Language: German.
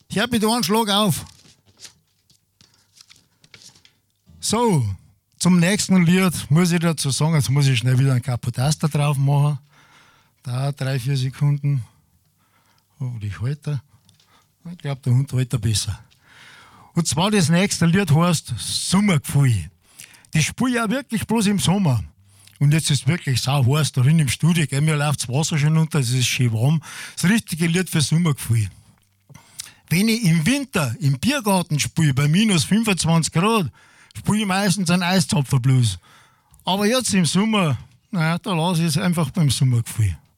Hör bitte einen Schlag auf. So, zum nächsten Lied muss ich dazu sagen, jetzt muss ich schnell wieder einen Kapotaster drauf machen. Da 3-4 Sekunden. Hoffentlich hält er. Ich glaube, der Hund hält er besser. Und zwar das nächste Lied heißt Sommergefühl. Das spiele ich auch wirklich bloß im Sommer. Und jetzt ist es wirklich sau heiß da drin im Studio. Gell? Mir läuft das Wasser schon runter, es ist schön warm. Das richtige Lied für Sommergefühl. Wenn ich im Winter im Biergarten spiele, bei minus 25 Grad, spiele ich meistens einen Eiszapferblues. Aber jetzt im Sommer, naja, da lasse ich es einfach beim Sommergefühl.